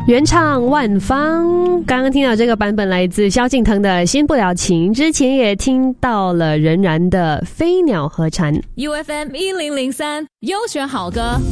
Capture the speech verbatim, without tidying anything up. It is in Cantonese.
原唱万芳，刚刚听到这个版本来自萧敬腾的《新不了情》，之前也听到了任然的《飞鸟和蝉》。 U F M 一零零三优选好歌。